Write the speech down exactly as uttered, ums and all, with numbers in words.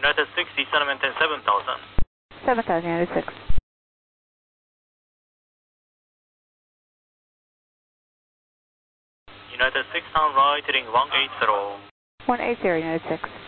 United six, descend and maintain seven thousand. seven thousand, United six. United six, on right, heading one eighty. one eighty, United six.